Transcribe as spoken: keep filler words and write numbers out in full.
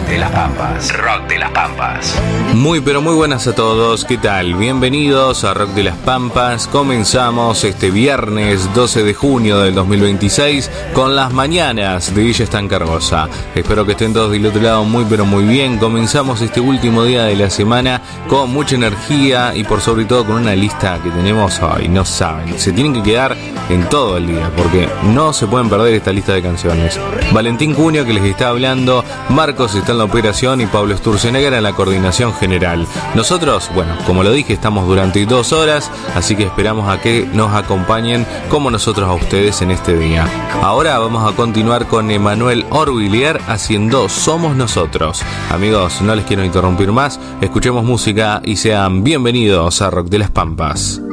de las Pampas. Rock de las Pampas. Muy pero muy buenas a todos, ¿qué tal? Bienvenidos a Rock de las Pampas. Comenzamos este viernes doce de junio del dos mil veintiséis con las mañanas de Villa Estancargosa. Espero que estén todos del otro lado muy pero muy bien. Comenzamos este último día de la semana con mucha energía y por sobre todo con una lista que tenemos hoy, no saben, se tienen que quedar en todo el día porque no se pueden perder esta lista de canciones. Valentín Cunio que les está hablando, Marcos está en la operación y Pablo Sturzenegger en la coordinación general. Nosotros, bueno, como lo dije, estamos durante dos horas, así que esperamos a que nos acompañen como nosotros a ustedes en este día. Ahora vamos a continuar con Emanuel Orvillier haciendo Somos Nosotros. Amigos, no les quiero interrumpir más, escuchemos música y sean bienvenidos a Rock de las Pampas.